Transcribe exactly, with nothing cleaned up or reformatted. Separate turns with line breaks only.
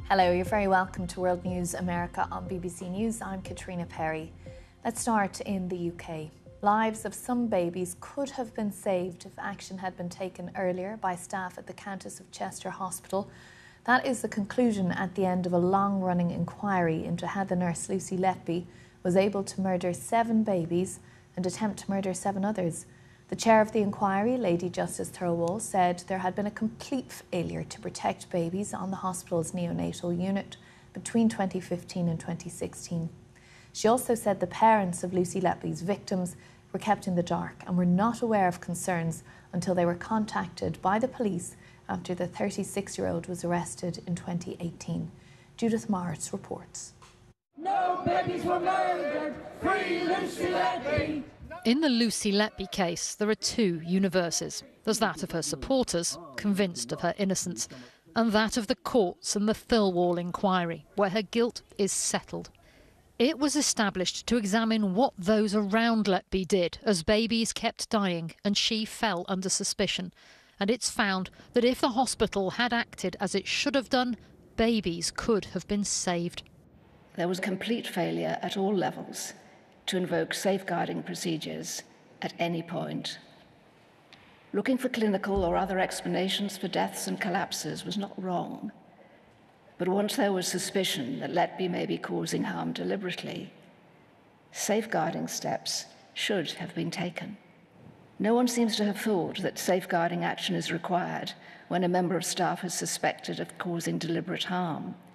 Hello, you're very welcome to World News America on B B C News. I'm Katrina Perry. Let's start in the U K. Lives of some babies could have been saved if action had been taken earlier by staff at the Countess of Chester Hospital. That is the conclusion at the end of a long-running inquiry into how the nurse Lucy Letby was able to murder seven babies and attempt to murder seven others. The chair of the inquiry, Lady Justice Thirlwall, said there had been a complete failure to protect babies on the hospital's neonatal unit between twenty fifteen and twenty sixteen. She also said the parents of Lucy Letby's victims were kept in the dark and were not aware of concerns until they were contacted by the police after the thirty-six-year-old was arrested in twenty eighteen. Judith Morris reports.
No babies were murdered. Free Lucy Letby.
In the Lucy Letby case, there are two universes. There's that of her supporters, convinced of her innocence, and that of the courts and the Thirlwall inquiry, where her guilt is settled. It was established to examine what those around Letby did as babies kept dying and she fell under suspicion. And it's found that if the hospital had acted as it should have done, babies could have been saved.
There was complete failure at all levels to invoke safeguarding procedures at any point. Looking for clinical or other explanations for deaths and collapses was not wrong. But once there was suspicion that Letby may be causing harm deliberately, safeguarding steps should have been taken. No one seems to have thought that safeguarding action is required when a member of staff is suspected of causing deliberate harm.